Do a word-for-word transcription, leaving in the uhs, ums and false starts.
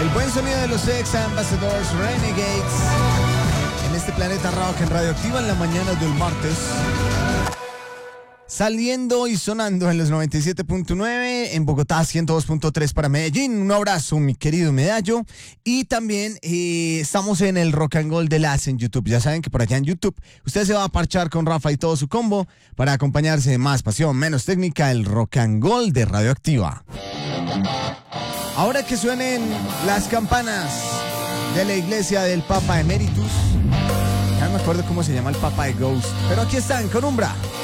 El buen sonido de los Sex Ambassadors Renegades en este planeta rock en Radioactiva en la mañana del martes. Saliendo y sonando en los noventa y siete punto nueve, en Bogotá ciento dos punto tres para Medellín. Un abrazo, mi querido Medallo. Y también eh, estamos en el Rock and Gold de Las en YouTube. Ya saben que por allá en YouTube usted se va a parchar con Rafa y todo su combo para acompañarse de más pasión, menos técnica, el Rock and Gold de Radioactiva. Ahora que suenen las campanas de la iglesia del Papa Emeritus. Ya no me acuerdo cómo se llama el Papa de Ghost, pero aquí están con Umbra.